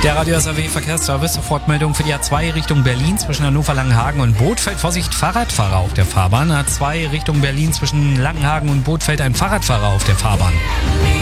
Der Radio SAW Verkehrsservice, Sofortmeldung für die A2 Richtung Berlin zwischen Hannover, Langenhagen und Bothfeld. Vorsicht, Fahrradfahrer auf der Fahrbahn. A2 Richtung Berlin zwischen Langenhagen und Bothfeld, ein Fahrradfahrer auf der Fahrbahn.